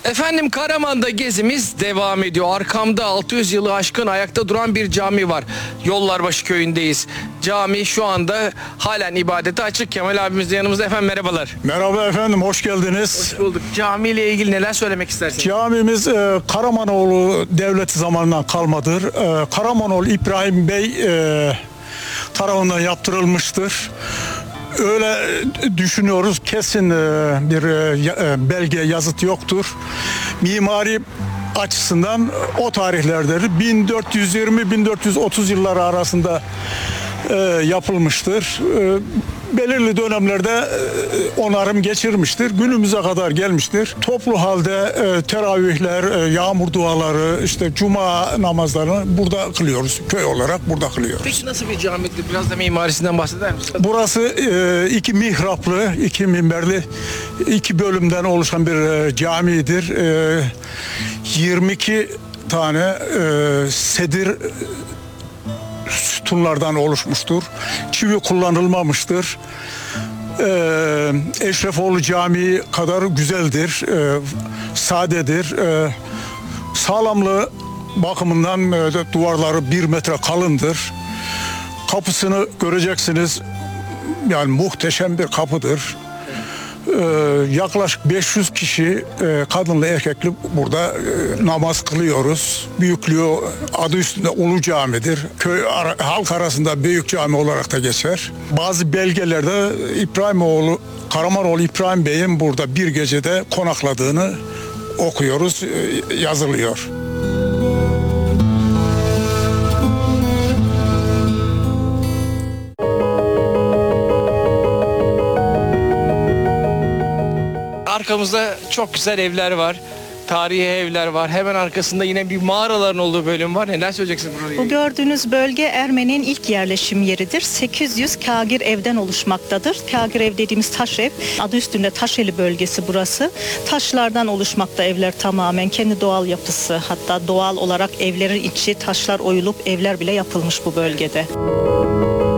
Efendim Karaman'da gezimiz devam ediyor. Arkamda 600 yılı aşkın ayakta duran bir cami var. Yollarbaşı köyündeyiz. Cami şu anda halen ibadete açık. Kemal abimiz de yanımızda. Efendim merhabalar. Merhaba efendim, hoş geldiniz. Hoş bulduk. Cami ile ilgili neler söylemek istersiniz? Camimiz Karamanoğlu devleti zamanından kalmadır. Karamanoğlu İbrahim Bey tarafından yaptırılmıştır. Öyle düşünüyoruz. Kesin bir belge, yazıt yoktur. Mimari açısından o tarihlerdir. 1420-1430 yılları arasında yapılmıştır. Belirli dönemlerde onarım geçirmiştir. Günümüze kadar gelmiştir. Toplu halde teravihler, yağmur duaları, işte cuma namazlarını burada kılıyoruz. Köy olarak burada kılıyoruz. Peki nasıl bir camidir? Biraz da mimarisinden bahseder misiniz? Burası iki mihraplı, iki minberli, iki bölümden oluşan bir camidir. 22 tane sedir sütunlardan oluşmuştur. Çivi kullanılmamıştır. Eşrefoğlu Camii kadar güzeldir, sadedir. Sağlamlığı bakımından duvarları 1 metre kalındır. Kapısını göreceksiniz. Yani muhteşem bir kapıdır. Yaklaşık 500 kişi kadınlı erkekli burada namaz kılıyoruz. Büyüklüğü adı üstünde Ulu Cami'dir. Köy halk arasında büyük cami olarak da geçer. Bazı belgelerde Karamanoğlu İbrahim Bey'in burada bir gecede konakladığını okuyoruz, yazılıyor. Arkamızda çok güzel evler var. Tarihi evler var. Hemen arkasında yine bir mağaraların olduğu bölüm var. Neler söyleyeceksin buraya? Bu gördüğünüz bölge Ermeni'nin ilk yerleşim yeridir. 800 kagir evden oluşmaktadır. Kagir ev dediğimiz taş ev. Adı üstünde Taşeli bölgesi burası. Taşlardan oluşmakta evler tamamen. Kendi doğal yapısı. Hatta doğal olarak evlerin içi taşlar oyulup evler bile yapılmış bu bölgede.